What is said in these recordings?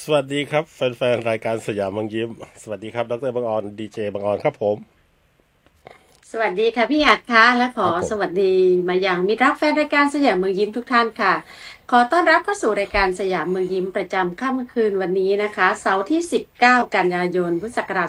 สวัสดีครับแฟนๆรายการสยามบางยิ้มสวัสดีครับดรบางออนดีเจบางออนครับผมสวัสดีค่ะพี่อัดคะและขอครับผมสวัสดีมายังมิตรรักแฟนรายการสยามเมืองยิ้มทุกท่านค่ะขอต้อนรับเข้าสู่รายการสยามเมืองยิ้มประจำค่ำคืนวันนี้นะคะเสาร์ที่19กันยายนพุทธศักราช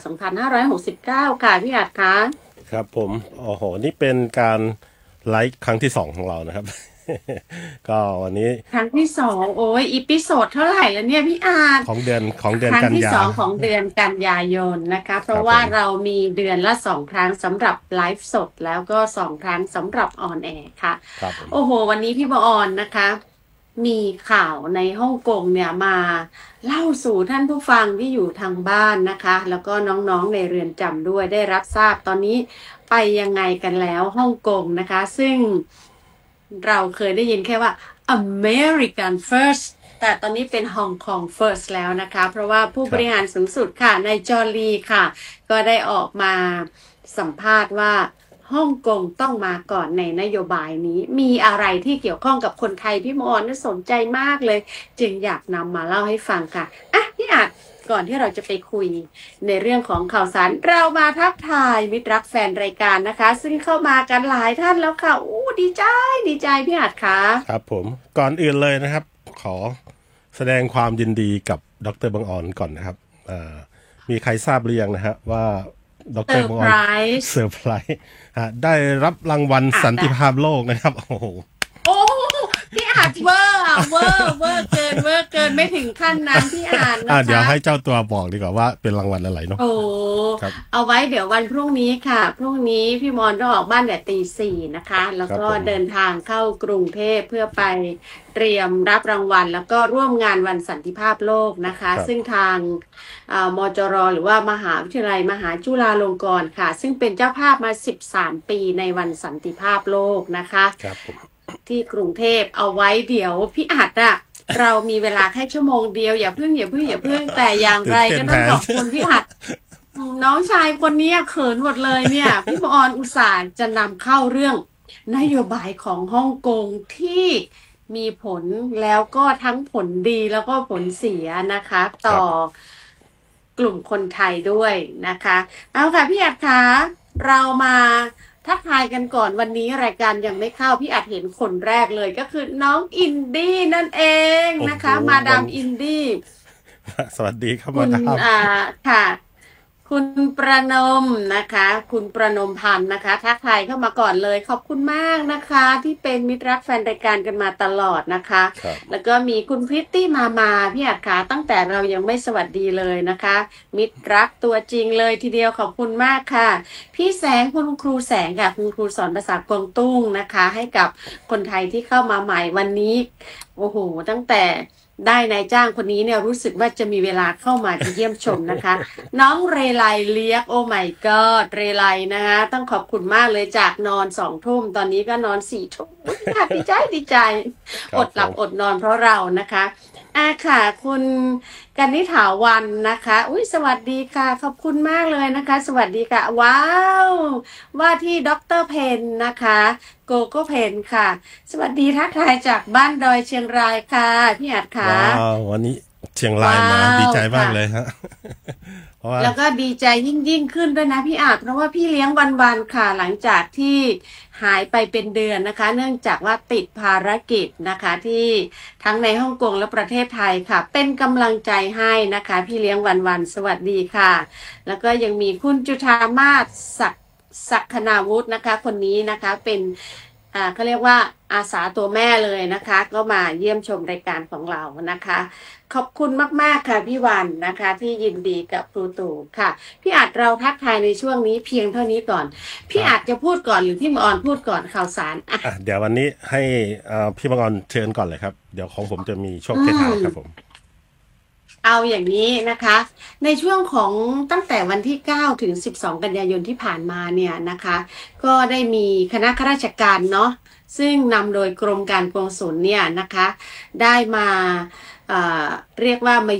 2569ค่ะพี่อัดคะครับผมโอ้โหนี่เป็นการไลฟ์ครั้งที่สองของเรานะครับก็วันนี้ครั้งที่สองโอ้ยอีพิโซดเท่าไหร่แล้วเนี่ยพี่อัดของเดือนครั้งกันยาที่สองของเดือนกันยายนนะคะเพราะว่าครับผมเรามีเดือนละ2 ครั้งสำหรับไลฟ์สดแล้วก็2 ครั้งสำหรับออนแอร์ค่ะครับผมโอ้โหวันนี้พี่บออนนะคะ มีข่าวในฮ่องกงเนี่ยมาเล่าสู่ท่านผู้ฟังที่อยู่ทางบ้านนะคะแล้วก็น้องๆในเรือนจำด้วยได้รับทราบตอนนี้ไปยังไงกันแล้วฮ่องกงนะคะซึ่งเราเคยได้ยินแค่ว่า American First แต่ตอนนี้เป็น Hong Kong First แล้วนะคะเพราะว่าผู้บริหารครับสูงสุดค่ะนายจอร์ลีค่ะก็ได้ออกมาสัมภาษณ์ว่าฮ่องกงต้องมาก่อนในนโยบายนี้มีอะไรที่เกี่ยวข้องกับคนไทยพี่มอญน่าสนใจมากเลยจึงอยากนำมาเล่าให้ฟังค่ะอ่ะพี่อาจก่อนที่เราจะไปคุยในเรื่องของข่าวสารเรามาทักทายมิตรรักแฟนรายการนะคะซึ่งเข้ามากันหลายท่านแล้วค่ะอู้ดีใจดีใจพี่อาจค่ะครับผมก่อนอื่นเลยนะครับขอแสดงความยินดีกับดรบางออนก่อนนะครับอ่ามีใครทราบหรือยังนะฮะว่าดเซอร์ไพรรบางออนส์เซอร์ไพรส์ได้รับรางวัลสันติอ่ะได้ภาพโลกนะครับโอ้โหโอ้พี่อ่านเวอร์อ่ะเวอร์เกินเวอร์เกินไม่ถึงขั้นนั้นพี่อ่านนะคะเดี๋ยวให้เจ้าตัวบอกดีกว่าว่าเป็นรางวัลอะไรเนาะโอ้ครับเอาไว้เดี๋ยววันพรุ่งนี้ค่ะพรุ่งนี้พี่มอนต้องออกบ้านแต่ตี 4นะคะแล้วก็ครับผมเดินทางเข้ากรุงเทพเพื่อไปเตรียมรับรางวัลแล้วก็ร่วมงานวันสันติภาพโลกนะคะครับซึ่งทางมจรหรือว่ามหาวิทยาลัยมหาจุฬาลงกรณ์ค่ะซึ่งเป็นเจ้าภาพมา13 ปีในวันสันติภาพโลกนะคะครับผมที่กรุงเทพเอาไว้เดี๋ยวพี่อัดอะเรามีเวลาแค่ชั่วโมงเดียวอย่าเพิ่งแต่อย่างตื่ไรนเต้นแทนก็ต้องขอบคุณพี่อัดน้องชายคนนี้เขินหมดเลยเนี่ยพี่บอลอุตส่าห์จะนำเข้าเรื่องนโยบายของฮ่องกงที่มีผลแล้วก็ทั้งผลดีแล้วก็ผลเสียนะคะต่อครับกลุ่มคนไทยด้วยนะคะเอาค่ะพี่อัดคะเรามาทักทายกันก่อนวันนี้รายการยังไม่เข้าพี่อัดเห็นคนแรกเลยก็คือน้องอินดี้นั่นเองโอ้โหนะคะมาวันดามอินดี้สวัสดีครับคุณมาดามค่ะคุณประนมนะคะคุณประนมพันธ์นะคะทักทายเข้ามาก่อนเลยขอบคุณมากนะคะที่เป็นมิตรรักแฟนรายการกันมาตลอดนะคะครับแล้วก็มีคุณพริตตี้มาพี่อัดขาตั้งแต่เรายังไม่สวัสดีเลยนะคะมิตรรักตัวจริงเลยทีเดียวขอบคุณมากค่ะพี่แสงคุณครูแสงค่ะคุณครูสอนภาษากวางตุ้งนะคะให้กับคนไทยที่เข้ามาใหม่วันนี้โอ้โหตั้งแต่ได้นายจ้างคนนี้เนี่ยรู้สึกว่าจะมีเวลาเข้ามาเยี่ยมชมนะคะ น้องเรไลเลียกโอ้ my god เรไลนะคะต้องขอบคุณมากเลยจากนอน2 ทุ่มตอนนี้ก็นอน4 ทุ่มอุ๊ยดีใจอดหลับครับผมอดนอนเพราะเรานะคะค่ะคุณกันนิถาวันนะคะอุ้ยสวัสดีค่ะขอบคุณมากเลยนะคะสวัสดีค่ะว้าวว่าที่ด็อกเตอร์เพนนะคะโกโก้เพนค่ะสวัสดีทักทายจากบ้านดอยเชียงรายค่ะพี่อาจค่ะว้าววันนี้เชียงรายว้ามาดีวใจมากค่ะเลยฮะเพราะว่าแล้วก็ดีใจยิ่งขึ้นด้วยนะพี่อาจเพราะว่าพี่เลี้ยงวันๆค่ะหลังจากที่หายไปเป็นเดือนนะคะเนื่องจากว่าติดภารกิจนะคะที่ทั้งในฮ่องกงและประเทศไทยค่ะเป็นกำลังใจให้นะคะพี่เลี้ยงวันๆสวัสดีค่ะแล้วก็ยังมีคุณจุฑามาศศักคณาวุฒินะคะคนนี้นะคะเป็นเขาเรียกว่าอาสาตัวแม่เลยนะคะก็มาเยี่ยมชมรายการของเรานะคะ ขอบคุณมากๆค่ะพี่วันนะคะที่ยินดีกับครูตู่ค่ะพี่อาจเราทักทายในช่วงนี้เพียงเท่านี้ก่อนคพี่รับอาจจะพูดก่อนหรือพี่มออนพูดก่อนข่าวสารอ่ะเดี๋ยววันนี้ให้พี่บังออนเชิญก่อนเลยครับเดี๋ยวของผมจะมีช่วงอืท้ายๆครับผมมเอาอย่างนี้นะคะในช่วงของตั้งแต่วันที่9ถึง12กันยายนที่ผ่านมาเนี่ยนะคะก็ได้มีคณะข้าราชการเนาะซึ่งนำโดยกรมการกงสุลเนี่ยนะคะได้มาเอ่อเรียกว่ามา